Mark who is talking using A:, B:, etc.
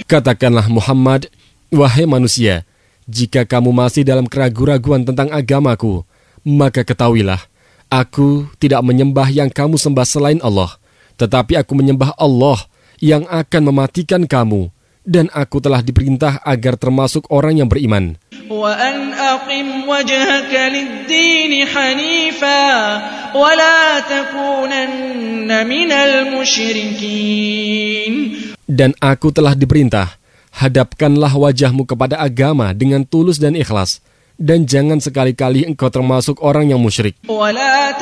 A: Katakanlah Muhammad, wahai manusia, jika kamu masih dalam keraguan-raguan tentang agamaku, maka ketahuilah, aku tidak menyembah yang kamu sembah selain Allah, tetapi aku menyembah Allah yang akan mematikan kamu, dan aku telah diperintah agar termasuk orang yang beriman.
B: وَأَنْ أَقِمْ وَجْهَكَ لِلدِّينِ حَنِيفًا وَلَا تَكُونَنَّ مِنَ الْمُشْرِكِينَ. Dan aku telah diperintah, hadapkanlah wajahmu kepada agama dengan tulus dan ikhlas, dan jangan sekali-kali engkau termasuk orang yang musyrik.